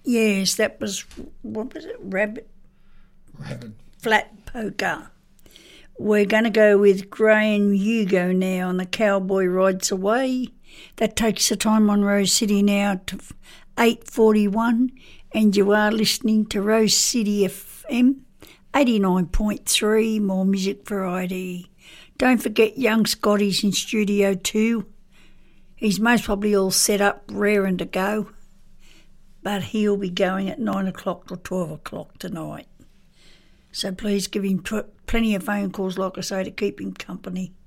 Yes, that was, what was it, Rabbit Flat Poker. We're going to go with Graham Hugo now on the Cowboy Rides Away. That takes the time on Rose City now to 8:41, and you are listening to Rose City FM 89.3, more music variety. Don't forget young Scotty's in Studio 2. He's most probably all set up, raring to go, but he'll be going at 9 o'clock till 12 o'clock tonight. So please give him plenty of phone calls, like I say, to keep him company.